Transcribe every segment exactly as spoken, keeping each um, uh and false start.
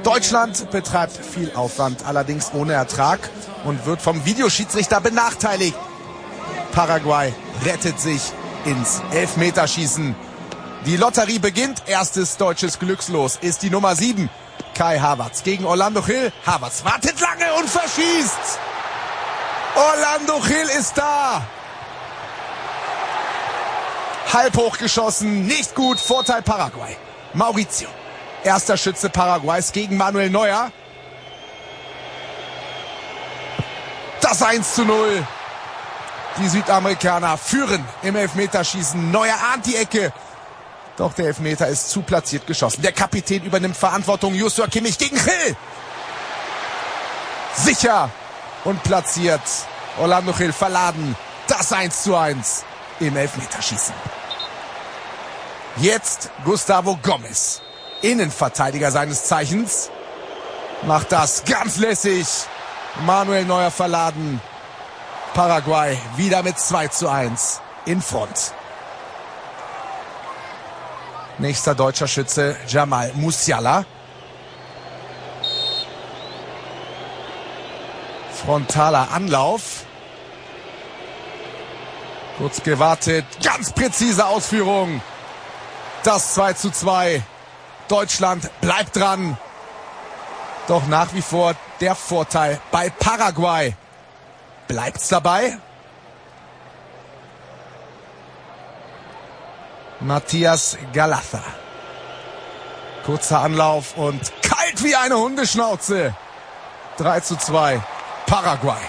Deutschland betreibt viel Aufwand, allerdings ohne Ertrag und wird vom Videoschiedsrichter benachteiligt. Paraguay rettet sich ins Elfmeterschießen. Die Lotterie beginnt. Erstes deutsches Glückslos ist die Nummer sieben. Kai Havertz gegen Orlando Gil. Havertz wartet lange und verschießt. Orlando Gil ist da. Halb hoch geschossen, nicht gut. Vorteil Paraguay. Mauricio. Erster Schütze Paraguays gegen Manuel Neuer. Das eins zu null. Die Südamerikaner führen im Elfmeterschießen. Neuer ahnt die Ecke. Doch der Elfmeter ist zu platziert geschossen. Der Kapitän übernimmt Verantwortung. Joshua Kimmich gegen Gil. Sicher und platziert. Orlando Gil verladen. Das eins zu eins im Elfmeterschießen. Jetzt Gustavo Gomez. Innenverteidiger seines Zeichens. Macht das ganz lässig. Manuel Neuer verladen. Paraguay wieder mit zwei zu eins in Front. Nächster deutscher Schütze Jamal Musiala. Frontaler Anlauf. Kurz gewartet. Ganz präzise Ausführung. Das zwei zu zwei. Deutschland bleibt dran. Doch nach wie vor der Vorteil bei Paraguay. Bleibt's dabei? Matthias Galatha. Kurzer Anlauf und kalt wie eine Hundeschnauze. drei zu zwei. Paraguay.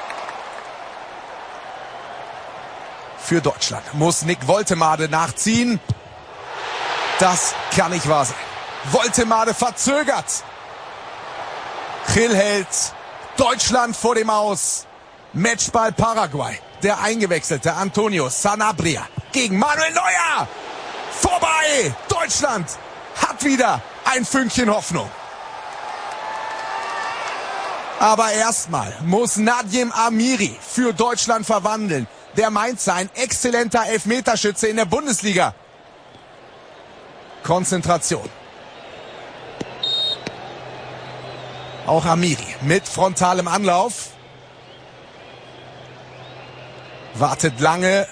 Für Deutschland muss Nick Woltemade nachziehen. Das kann nicht wahr sein. Woltemade verzögert. Gil hält. Deutschland vor dem Aus. Matchball Paraguay. Der eingewechselte Antonio Sanabria gegen Manuel Neuer. Vorbei. Deutschland hat wieder ein Fünkchen Hoffnung. Aber erstmal muss Nadjem Amiri für Deutschland verwandeln. Der Mainzer, ein exzellenter Elfmeterschütze in der Bundesliga. Konzentration. Auch Amiri mit frontalem Anlauf. Wartet lange.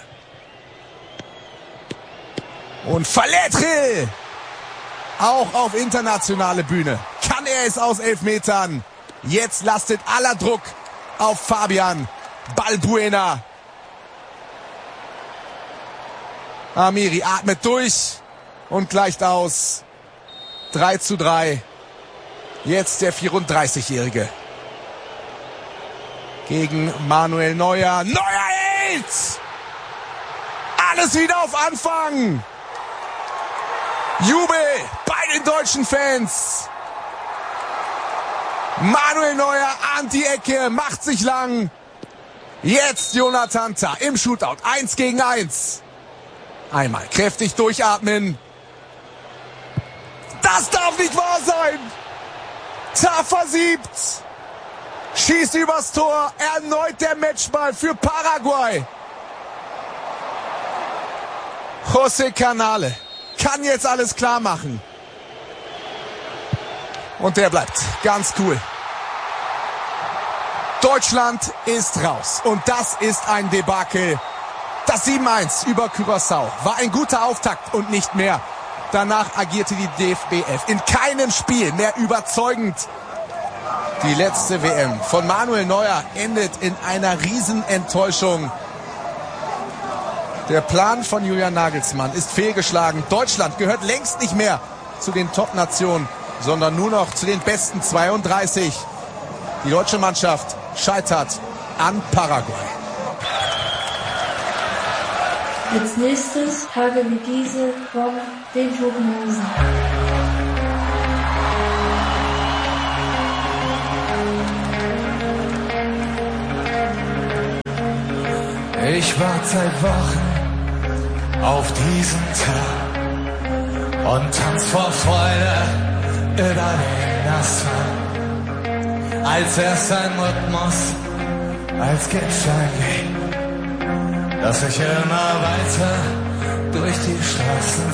Und verlädt Gil. Auch auf internationale Bühne. Kann er es aus Elfmetern? Jetzt lastet aller Druck auf Fabian Balbuena. Amiri atmet durch und gleicht aus. drei zu drei. Jetzt der vierunddreißigjährige. Gegen Manuel Neuer. Neuer hält! Alles wieder auf Anfang. Jubel bei den deutschen Fans. Manuel Neuer ahnt die Ecke, macht sich lang. Jetzt Jonathan Tah im Shootout. Eins gegen eins. Einmal kräftig durchatmen. Das darf nicht wahr sein. Tah versiebt. Schießt übers Tor. Erneut der Matchball für Paraguay. José Canale kann jetzt alles klar machen. Und der bleibt ganz cool. Deutschland ist raus. Und das ist ein Debakel. Das sieben eins über Curaçao war ein guter Auftakt und nicht mehr. Danach agierte die D F B elf in keinem Spiel mehr überzeugend. Die letzte W M von Manuel Neuer endet in einer Riesenenttäuschung. Der Plan von Julian Nagelsmann ist fehlgeschlagen. Deutschland gehört längst nicht mehr zu den Top-Nationen, sondern nur noch zu den besten zweiunddreißig. Die deutsche Mannschaft scheitert an Paraguay. Als nächstes Tage wie diese von den Toten Hosen. Ich warte seit Wochen auf diesen Tag und tanz vor Freude über den Asphalt. Als erst ein Rhythmus, als gibt's ein Weg, dass ich immer weiter durch die Straßen